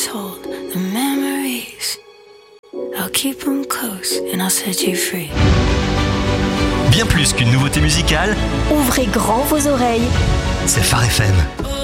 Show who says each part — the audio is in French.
Speaker 1: memories hold, the memories. I'll keep them close and I'll set you free.
Speaker 2: Bien plus qu'une nouveauté musicale,
Speaker 3: Ouvrez grand vos oreilles.
Speaker 2: c'est Phare FM.